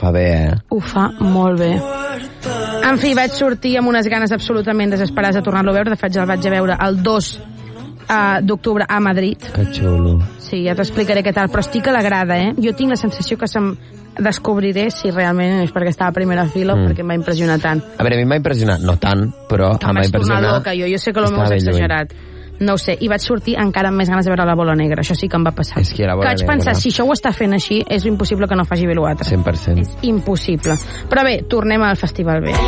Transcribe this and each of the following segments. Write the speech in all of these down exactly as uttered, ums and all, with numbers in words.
fa bé, eh? Ho fa molt bé. En fi, vaig sortir amb unes ganes absolutament desesperades de tornar-lo a veure. De fet, el vaig a veure el dos d'octubre a Madrid. Que xulo. Sí, ja t'explicaré què tal, però estic alegrada, eh? Jo tinc la sensació que se'm descobriré si realment és perquè estava a primera fila mm. o perquè em va impressionar tant. A veure, a mi em va impressionar, no tant, però em em va impressionar... Loca, jo, jo sé que el meu és exagerat. No ho sé, i vaig sortir encara amb més ganes de veure la bola negra, això sí que em va passar. És que, que vaig pensar, si això ho està fent així, és impossible que no faci bé l'altre. cent per cent. És impossible. Però bé, tornem al Festival B.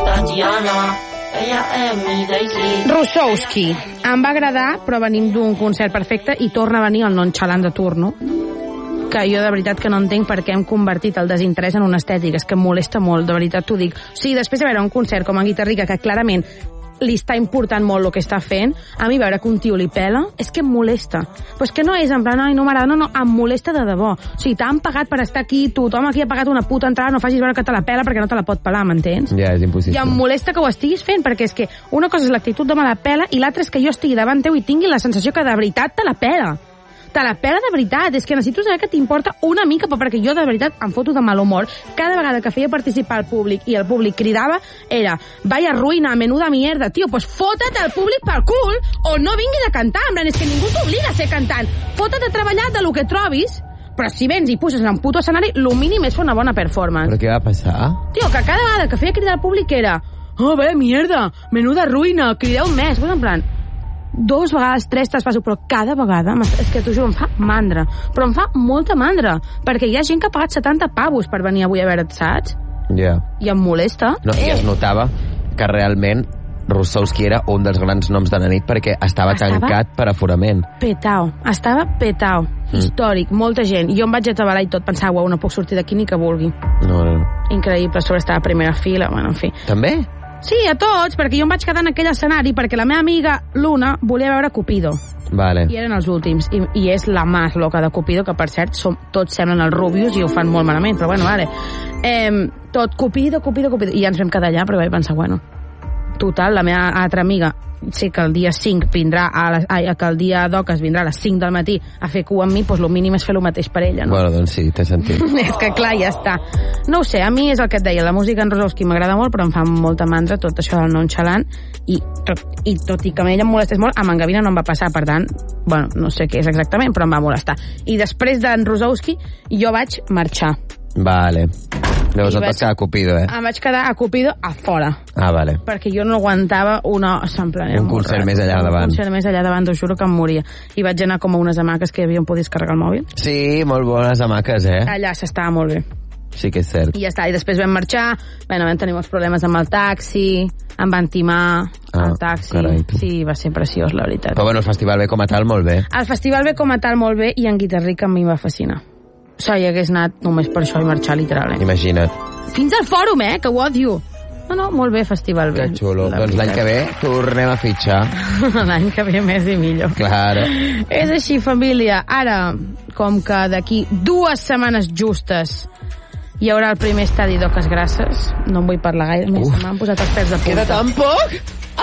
Russowski. Em va agradar, però venim d'un concert perfecte i torna a venir el nonchalant de turno, que jo de veritat que no entenc per què hem convertit el desinterès en una estètica, és que em molesta molt, de veritat t'ho dic. O sigui, després de veure un concert com en Guitarrica, que clarament li està important molt el que està fent, a mi veure que un tio li pela, és que em molesta. Però és que no és en plan, ai, no m'agrada, no, no, em molesta de debò. O sigui, t'han pagat per estar aquí, tothom aquí ha pagat una puta entrada, no facis veure que te la pela perquè no te la pot pelar, m'entens? Ja, és impossible. I em molesta que ho estiguis fent, perquè és que una cosa és l'actitud de me la pela i l'altra és que jo estigui davant teu i tingui la sensació que de veritat te la pela. Te la pela de veritat, és que necessito saber que t'importa una mica, perquè jo de veritat em foto de mal humor. Cada vegada que feia participar el públic i el públic cridava, era vaya ruïna, menuda mierda, tio, pues fota't el públic pel cul o no vinguis a cantar, en plan, és que ningú t'obliga a ser cantant. Fota't a treballar de lo que trobis, però si vens i puges en un puto escenari, lo mínim és fer una bona performance. Però què va passar? Tio, que cada vegada que feia cridar al públic era oh, bé, mierda, menuda ruïna, crideu més, pues en plan... dos vegades, tres, tres passo, però cada vegada, és que t'ho juro, em fa mandra, però em fa molta mandra, perquè hi ha gent que ha pagat setanta pavos per venir avui a veure't, saps? Ja. Yeah. I em molesta. No, eh. I es notava que realment Russowski era un dels grans noms de la nit perquè estava, estava tancat per aforament. Petao, estava petao, mm. històric, molta gent. Jo em vaig atabalar i tot, pensava, uau, no puc sortir d'aquí ni que vulgui. No, no. Increïble, sobre estar a primera fila, bueno, en fi. També? Sí, a tots, perquè jo em vaig quedar en aquell escenari perquè la meva amiga Luna volia veure Cupido. Vale. I eren els últims. I, i és la más loca de Cupido, que per cert som, tots semblen els Rubius i ho fan molt malament, però bueno, vale. Eh, tot Cupido, Cupido, Cupido. I ja ens vam quedar allà, però vaig pensar, bueno, total, la meva altra amiga sé que el dia cinc vindrà a les, ai, que el dia d'Oques vindrà a les cinc del matí a fer cua amb mi, doncs el mínim és fer el mateix per ella, no? Bueno, doncs sí, t'he sentit. És que clar, ja està. No ho sé, a mi és el que et deia, la música en Russowski m'agrada molt, però em fa molta mandra tot això del nonchalant, i tot, i tot i que a ella em molestés molt, amb en Gavina no em va passar, per tant, bueno, no sé què és exactament, però em va molestar. I després d'en Russowski, jo vaig marxar. Vale. Llavors et vas quedar a Cupido, eh? Em vaig quedar a Cupido a fora. Ah, vale. Perquè jo no aguantava una... En plan, un concert més allà davant. Un concert més allà davant, t'ho juro que em moria. I vaig anar com a unes hamaques que hi havia on podies carregar el mòbil. Sí, molt bones hamaques, eh? Allà s'estava molt bé. Sí que és cert. I ja està, i després vam marxar, bueno, vam tenir molts problemes amb el taxi, em van timar ah, el taxi. Carai, sí, va ser preciós, la veritat. Però bueno, el Festival B com a tal, molt bé. El Festival B com a tal, molt bé, i en Guitarrica a mi em va fascinar. O sigui, hagués anat només per això i marxar, literalment. Imagina't. Fins al fòrum, eh, que ho odio. No, no, molt bé, Festival B. Que xulo. Doncs l'any que ve tornem a fitxar. L'any que ve més i millor. Claro. És així, família. Ara, com que d'aquí dues setmanes justes hi haurà el primer estadi d'Oques Grasses, no en vull parlar gaire més, m'han posat els pèls de punta. Queda tan poc?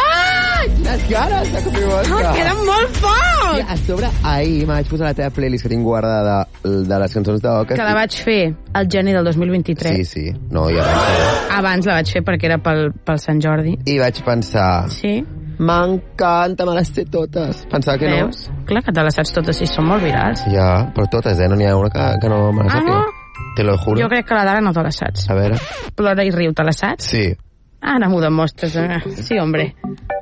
Ah! Quines ganes de Copy Vodka. Ah, queda molt poc! I a sobre, ahir me vaig posar la teva playlist que tinc guardada de, de les cançons d'Oques. Que la vaig fer al gener del dos mil vint-i-tres. Sí, sí. No, i abans. Abans la vaig fer perquè era pel, pel Sant Jordi. I vaig pensar... Sí? M'encanta, me les sé totes. Pensava que Veus? no. Clar que te les saps totes, si són molt virals. Ja, però totes, eh? No n'hi ha una que, que no me les ah, sàpiga. No? Te lo juro. Jo crec que la d'ara no te la saps. A veure. Plora i riu, te la saps? Sí. Ara m'ho demostres. Eh? Sí, hombre.